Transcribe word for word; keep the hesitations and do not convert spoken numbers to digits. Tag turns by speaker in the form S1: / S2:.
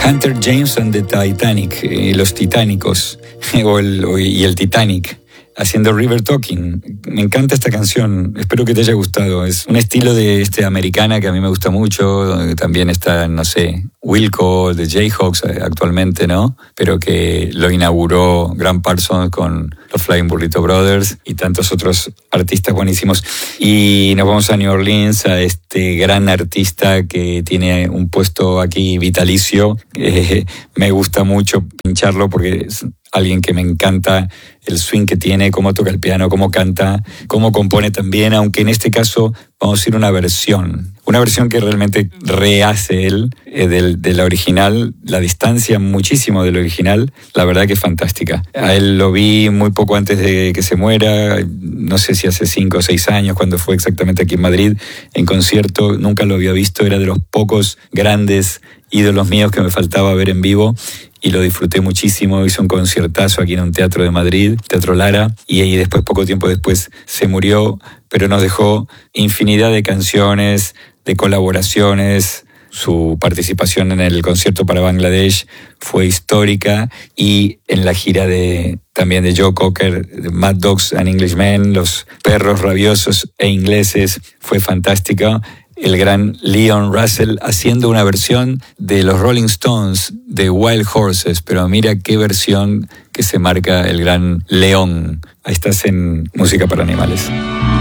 S1: Hunter James and the Titanic, eh, los Titánicos, o el, o, y el Titanic, haciendo River Talking. Me encanta esta canción, espero que te haya gustado. Es un estilo de este americana que a mí me gusta mucho. También está, no sé, Wilco de Jayhawks actualmente, ¿no? Pero que lo inauguró Graham Parsons con los Flying Burrito Brothers y tantos otros artistas buenísimos. Y nos vamos a New Orleans, a este gran artista que tiene un puesto aquí vitalicio. Eh, me gusta mucho pincharlo porque es alguien que me encanta el swing que tiene, cómo toca el piano, cómo canta, cómo compone también, aunque en este caso vamos a ir a una versión. Una versión que realmente rehace él eh, del, de la original, la distancia muchísimo del original, la verdad que es fantástica. A él lo vi muy poco antes de que se muera, no sé si hace cinco o seis años, cuando fue exactamente aquí en Madrid, en concierto, nunca lo había visto, era de los pocos grandes ídolos míos que me faltaba ver en vivo. Y lo disfruté muchísimo, hizo un conciertazo aquí en un teatro de Madrid, Teatro Lara, y ahí después, poco tiempo después, se murió, pero nos dejó infinidad de canciones, de colaboraciones. Su participación en el concierto para Bangladesh fue histórica, y en la gira de también de Joe Cocker, de Mad Dogs and Englishmen, Los Perros Rabiosos e Ingleses, fue fantástica. El gran Leon Russell haciendo una versión de los Rolling Stones de Wild Horses, pero mira qué versión que se marca el gran León. Ahí estás en Música para Animales.